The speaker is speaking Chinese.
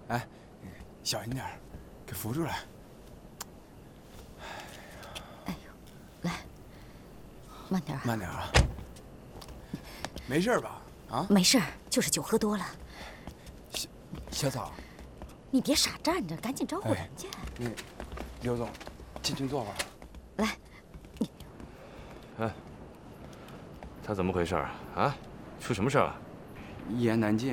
哎，小心点，给扶住了。 哎呦，来，慢点。 慢点啊。没事吧？啊？ 没事，就是酒喝多了。 小草， 你别傻站着，赶紧招呼人家。 那刘总，请坐会儿。 来，你。 哎，他怎么回事啊？啊，出什么事了？ 一言难尽。